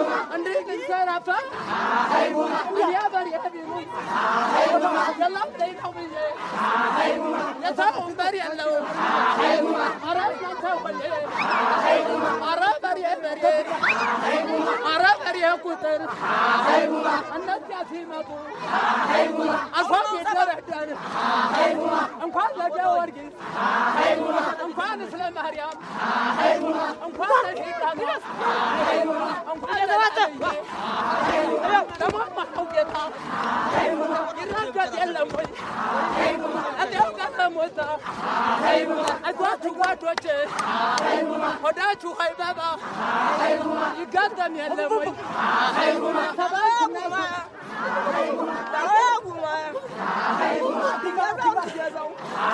እንዴት እንሰራፋ ያበር ያቢሩ ሰላም ዘይናው ብዬ የሰው በር ያለው አራስ ናቸው ወለ አራ በር ያበሬ አራ በር ያቁጥር እነዚያ ሲመጡ አፏን ይደረዳል እንኳን ለጊዮርጊስ እንኳን ስለ ማርያም እንኳን ለሽጣን እንኳን ለማማው ጌታ ይራገጥ የለም ወይ እዚያው ቀለሞታ አይዟችሁ ጓዶች ሆዳችሁ ሀይባባ ይጋጠም የለም ወይ ተባኩማ ተባኩማ ይጋዛው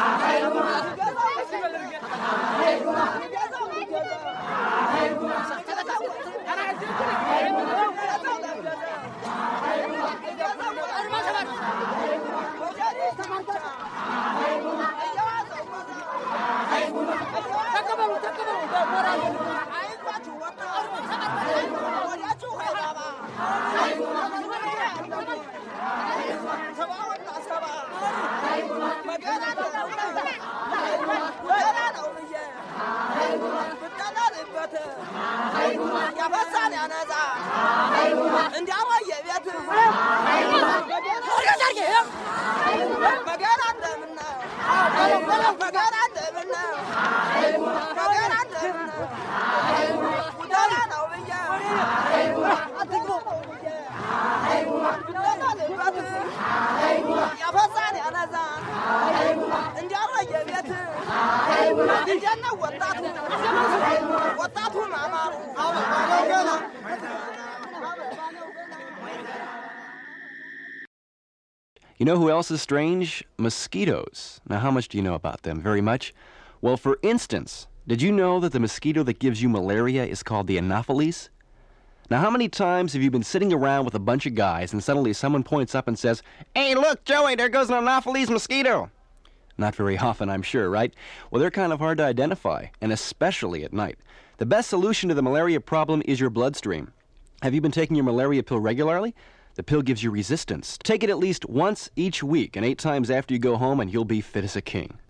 You know who else is strange? Mosquitoes. Now, how much do you know about them? Very much? Well, for instance, did you know that the mosquito that gives you malaria is called the Anopheles? Now, how many times have you been sitting around with a bunch of guys and suddenly someone points up and says, "Hey, look, Joey, there goes an Anopheles mosquito"? Not very often, I'm sure, right? Well, they're kind of hard to identify, and especially at night. The best solution to the malaria problem is your bloodstream. Have you been taking your malaria pill regularly? The pill gives you resistance. Take it at least once each week and 8 times after you go home, and you'll be fit as a king.